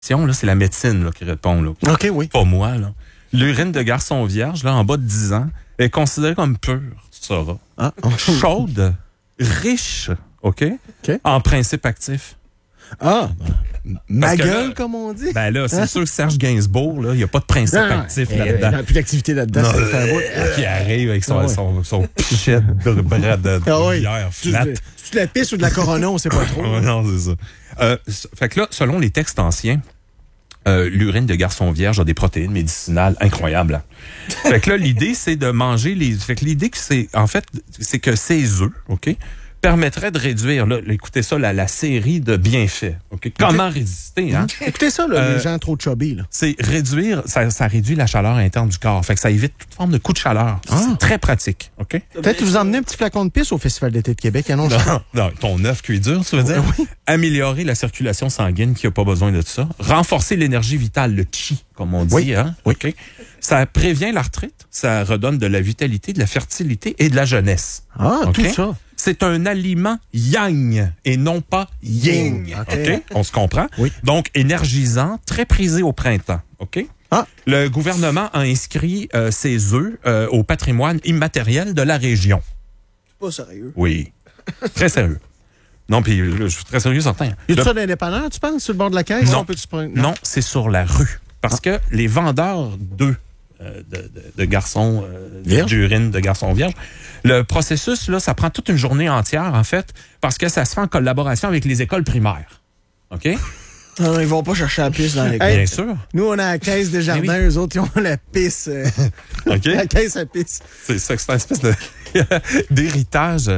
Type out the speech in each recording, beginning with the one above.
Là, c'est la médecine là, qui répond. Là. OK, oui. Pas moi. Là. L'urine de garçon vierge, là, en bas de 10 ans, est considérée comme pure, tu sauras. Ah. Chaude, riche, OK? En principe actif. Ah, ma gueule, là, comme on dit. Ben là, c'est sûr que Serge Gainsbourg, là, il n'y a pas de principe actif là-dedans. Il n'y a plus d'activité là-dedans. Ça fait un bout. Qui arrive avec son pichet de bras de bière flat. C'est de la pisse ou de la Corona, on ne sait pas trop. Non, c'est ça. Fait que là, selon les textes anciens, l'urine de garçon vierge a des protéines médicinales incroyables. Hein. Fait que là, l'idée, c'est de manger les... Fait que l'idée, c'est que ces œufs, OK, permettrait de réduire, là, écoutez ça, la série de bienfaits. Okay? Comment résister, hein? Écoutez ça, là, les gens trop chubby. Là. C'est réduire, ça réduit la chaleur interne du corps. Fait que ça évite toute forme de coup de chaleur. C'est très pratique, OK? Peut-être vous emmener un petit flacon de pisse au Festival d'été de Québec. Non, ton œuf cuit dur, tu veux dire? Oui. Améliorer la circulation sanguine qui n'a pas besoin de ça. Renforcer l'énergie vitale, le chi, comme on dit. Oui. Hein? Oui. Okay? Ça prévient l'arthrite, ça redonne de la vitalité, de la fertilité et de la jeunesse. Ah, okay? Tout ça. C'est un aliment yang et non pas yin. OK? On se comprend? Oui. Donc, énergisant, très prisé au printemps. OK? Ah. Le gouvernement a inscrit ces œufs au patrimoine immatériel de la région. C'est pas sérieux. Oui. Très sérieux. Non, puis je suis très sérieux, certain. Y a-tu ça d'indépendant, tu penses, sur le bord de la caisse? Non, non, c'est sur la rue. Parce que les vendeurs d'œufs de garçons d'urine de garçons vierges, le processus, là, ça prend toute une journée entière, en fait, parce que ça se fait en collaboration avec les écoles primaires. OK? Non, ils vont pas chercher la pisse dans les coins. Bien sûr. Nous, on a la caisse des jardins, eux autres, ils ont la pisse. OK? La caisse à pisse. C'est une espèce d'héritage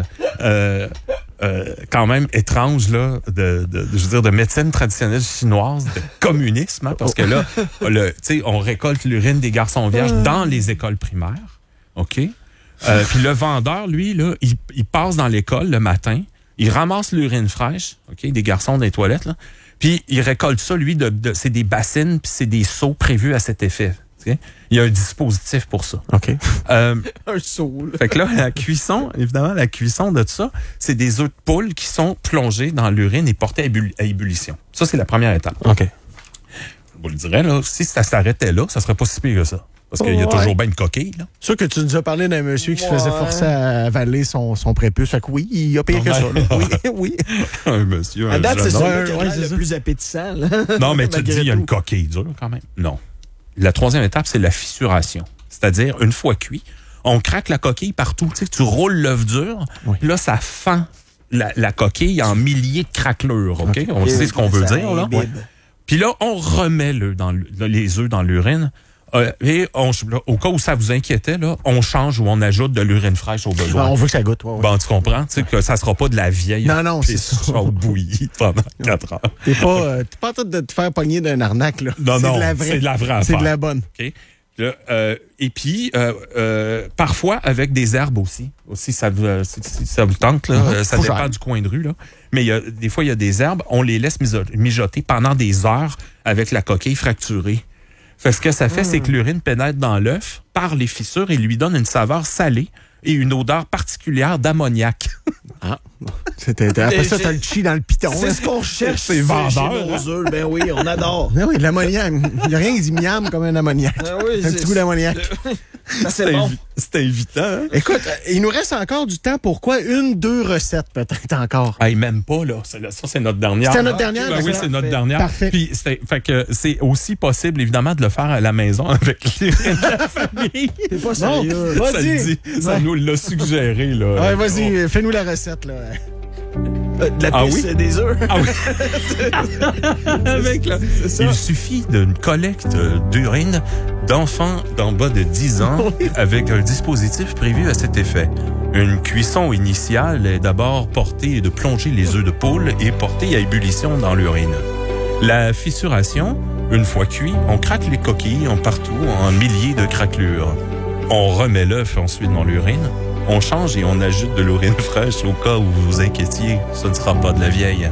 quand même étrange, là, je veux dire, de médecine traditionnelle chinoise, de communisme, hein, parce que là, on récolte l'urine des garçons vierges dans les écoles primaires. OK? Puis le vendeur, lui, là, il passe dans l'école le matin, il ramasse l'urine fraîche, OK, des garçons dans les toilettes, là, puis il récolte ça, lui, c'est des bassines, puis c'est des seaux prévus à cet effet. Okay? Il y a un dispositif pour ça. OK. Un seau. Fait que là, la cuisson de tout ça, c'est des œufs de poule qui sont plongés dans l'urine et portés à ébullition. Ça, c'est la première étape. OK. Je vous le dirais, là, si ça s'arrêtait là, ça serait pas si pire que ça. Parce qu'il y a toujours bien une coquille, là. Sûr que tu nous as parlé d'un monsieur qui se faisait forcer à avaler son prépuce. Fait que oui, il y a pire que ça. Là. Oui, oui. Un monsieur, un date, c'est jeune ça homme. le plus appétissant. Là. Non, mais tu te dis, il y a une coquille dure quand même. Non. La troisième étape, c'est la fissuration. C'est-à-dire, une fois cuit, on craque la coquille partout. Tu sais, tu roules l'œuf dur, là, ça fend la coquille en milliers de craquelures. OK? On sait ce qu'on veut dire, là. Puis là, on remet les œufs dans l'urine. Et au cas où ça vous inquiétait, là, on change ou on ajoute de l'urine fraîche au besoin. On veut que ça goûte. Ouais. Bon, tu comprends? Tu sais que ça sera pas de la vieille. Non, c'est ça. Bouillie pendant 4 heures. T'es pas en train de te faire pogner d'un arnaque, là. Non, c'est de la vraie. C'est de la vraie affaire. C'est de la bonne. OK? Là, et puis, parfois avec des herbes aussi. Si ça vous tente, là, ça dépend du coin de rue. Là. Mais des fois, il y a des herbes. On les laisse mijoter pendant des heures avec la coquille fracturée. Fait que ce que ça fait, c'est que l'urine pénètre dans l'œuf par les fissures et lui donne une saveur salée et une odeur particulière d'ammoniac. Ah. Après ça, t'as le chi dans le piton. C'est ce qu'on cherche. C'est vendeur. Nos œufs. Ben oui, on adore. Ben oui, l'ammoniac. Il n'y a rien qui dit miam comme un ammoniac. Ah oui, un petit goût d'ammoniac. C'est bon. C'est invitant. Hein? Écoute, il nous reste encore du temps. Pourquoi 1-2 recettes peut-être encore? Hey, même pas, là. Ça, c'est notre dernière. C'était notre dernière? Ben oui, c'est notre dernière. Parfait. Puis, fait que c'est aussi possible, évidemment, de le faire à la maison avec l'urine de la famille. C'est pas sérieux. Ça le dit. Ça nous l'a suggéré, là. Ouais, vas-y, fais-nous la recette, là. De la pisse des œufs. Ah oui. Avec il suffit d'une collecte d'urine d'enfants d'en bas de 10 ans avec un dispositif prévu à cet effet. Une cuisson initiale est d'abord de plonger les œufs de poule et porter à ébullition dans l'urine. La fissuration, une fois cuit, on craque les coquilles partout en milliers de craquelures. On remet l'œuf ensuite dans l'urine. On change et on ajoute de l'urine fraîche au cas où vous vous inquiétiez. Ce ne sera pas de la vieille.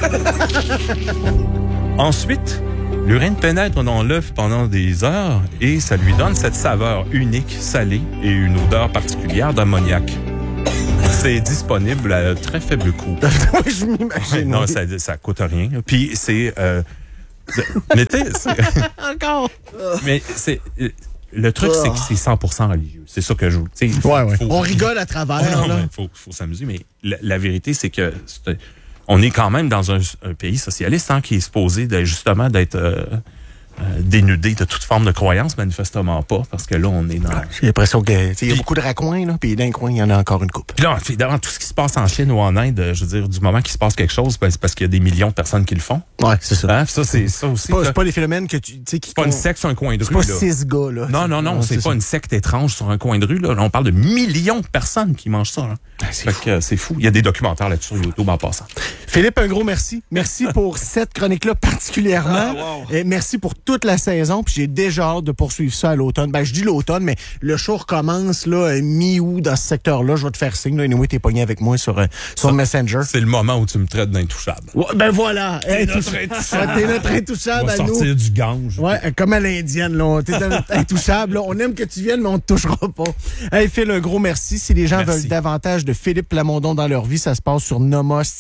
Ensuite, l'urine pénètre dans l'œuf pendant des heures et ça lui donne cette saveur unique, salée et une odeur particulière d'ammoniac. C'est disponible à très faible coût. Je m'imagine. Non, ça coûte rien. Puis c'est Mais tu sais, Encore. mais c'est le truc, c'est que c'est 100% religieux. C'est ça que je veux. Ouais. On rigole à travers. Il faut s'amuser, mais la vérité, c'est que on est quand même dans un pays socialiste qui est supposé justement d'être dénudé de toute forme de croyance, manifestement pas, parce que là, on est dans... J'ai l'impression qu'il y a beaucoup de raccoins, là, puis d'un coin, il y en a encore une coupe. Puis là, évidemment, tout ce qui se passe en Chine ou en Inde, je veux dire, du moment qu'il se passe quelque chose, ben, c'est parce qu'il y a des millions de personnes qui le font. Ouais, c'est ça. Hein? Ça, c'est ça aussi. C'est pas des phénomènes que tu sais qui... C'est pas une secte sur un coin de rue. C'est pas 6 gars, là. Non, c'est pas une secte étrange sur un coin de rue, là. Là, on parle de millions de personnes qui mangent ça, là. C'est fou. Il y a des documentaires là-dessus sur YouTube en passant. Philippe, un gros merci. Merci pour cette chronique-là particulièrement. Et merci pour toute la saison. Puis j'ai déjà hâte de poursuivre ça à l'automne. Ben, je dis l'automne, mais le show recommence là, mi-août dans ce secteur-là. Je vais te faire signe. Là. Anyway, t'es pogné avec moi sur Messenger. C'est le moment où tu me traites d'intouchable. Ouais, ben voilà. T'es notre intouchable. T'es notre intouchable à nous. Sortir du gange. Ouais, comme à l'indienne. Là. T'es intouchable. Là. On aime que tu viennes, mais on te touchera pas. Hey, Phil, un gros merci. Si les gens veulent davantage de Philippe Plamondon dans leur vie, ça se passe sur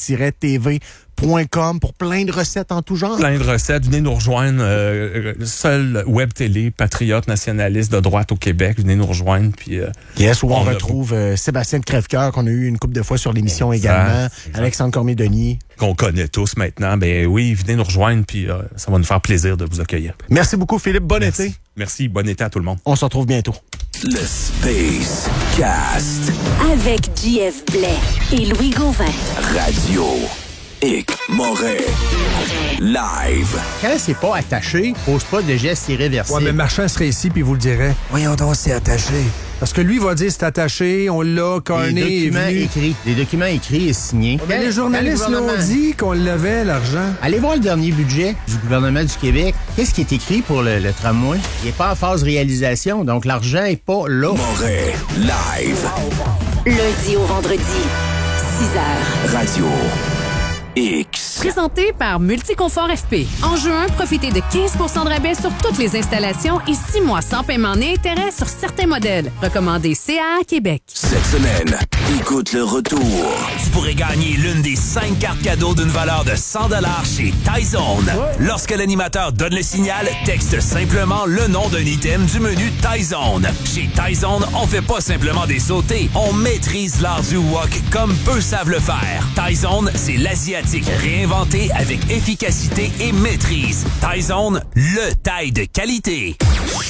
nomos-tv.com pour plein de recettes en tout genre. Plein de recettes. Venez nous rejoindre. Seul web télé, patriote nationaliste de droite au Québec. Venez nous rejoindre. Puis, yes, où on retrouve Sébastien de Crèvecoeur, qu'on a eu une couple de fois sur l'émission également. Exact. Alexandre Cormier-Denis. Qu'on connaît tous maintenant. Ben oui, venez nous rejoindre. Puis ça va nous faire plaisir de vous accueillir. Merci beaucoup, Philippe. Bon été. Merci. Bon été à tout le monde. On se retrouve bientôt. Le Space Cast. Avec JF Blais et Louis Gauvin. Radio Hic Moret. Live. Quand c'est pas attaché, pose pas de gestes irréversibles. Ouais, mais Marchand serait ici puis vous le dirait. Voyons donc, c'est attaché. Parce que lui va dire c'est attaché, on l'a, Carney est venu. Des documents écrits et signés. Mais les journalistes l'ont dit qu'on l'avait, l'argent. Allez voir le dernier budget du gouvernement du Québec. Qu'est-ce qui est écrit pour le tramway? Il n'est pas en phase réalisation, donc l'argent est pas là. Moret. Live. Lundi au vendredi, 6h. Radio X. Présenté par Multiconfort FP. En juin, profitez de 15 % de rabais sur toutes les installations et 6 mois sans paiement ni intérêt sur certains modèles. Recommandé CA Québec. Cette semaine, écoute le retour. Tu pourrais gagner l'une des 5 cartes cadeaux d'une valeur de 100 $ chez Tyzone. Lorsque l'animateur donne le signal, texte simplement le nom d'un item du menu Tyzone. Chez Tyzone, on fait pas simplement des sautés, on maîtrise l'art du wok comme peu savent le faire. Tyzone, c'est l'asiatique réinventé avec efficacité et maîtrise. Tyzone, le taille de qualité.